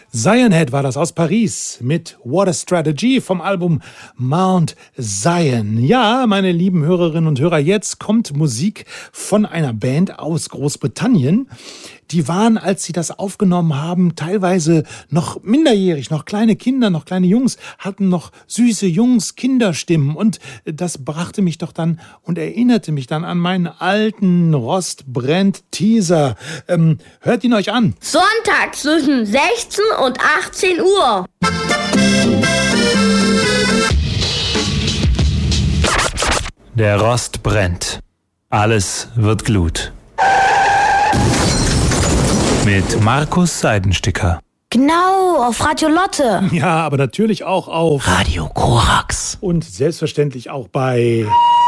Zion Head war das aus Paris mit What a Strategy vom Album Mount Zion. Ja, meine lieben Hörerinnen und Hörer, jetzt kommt Musik von einer Band aus Großbritannien. Die waren, als sie das aufgenommen haben, teilweise noch minderjährig, noch kleine Kinder, noch kleine Jungs, hatten noch süße Jungs-Kinderstimmen. Und das brachte mich doch dann und erinnerte mich dann an meinen alten Rostbrennt-Teaser. Hört ihn euch an. Sonntag zwischen 16 und 18 Uhr. Der Rost brennt. Alles wird Glut. Mit Markus Seidensticker. Genau, auf Radio Lotte. Ja, aber natürlich auch auf Radio Korax. Und selbstverständlich auch bei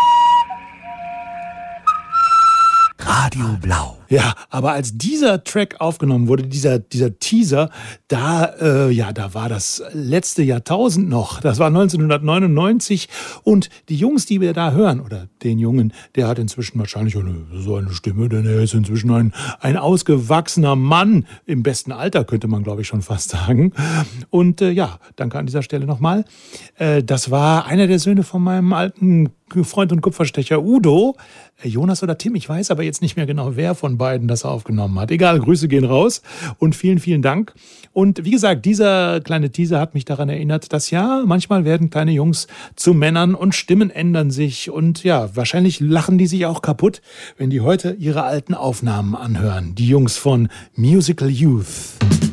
Radio Blau. Ja, aber als dieser Track aufgenommen wurde, dieser Teaser, da war das letzte Jahrtausend noch. Das war 1999 und die Jungs, die wir da hören, oder den Jungen, der hat inzwischen wahrscheinlich so eine Stimme, denn er ist inzwischen ein ausgewachsener Mann, im besten Alter könnte man, glaube ich, schon fast sagen. Und danke an dieser Stelle nochmal. Das war einer der Söhne von meinem alten Freund und Kupferstecher Udo, Jonas oder Tim, ich weiß aber jetzt nicht mehr genau, wer von beiden das aufgenommen hat. Egal, Grüße gehen raus und vielen, vielen Dank. Und wie gesagt, dieser kleine Teaser hat mich daran erinnert, dass ja, manchmal werden kleine Jungs zu Männern und Stimmen ändern sich und ja, wahrscheinlich lachen die sich auch kaputt, wenn die heute ihre alten Aufnahmen anhören. Die Jungs von Musical Youth.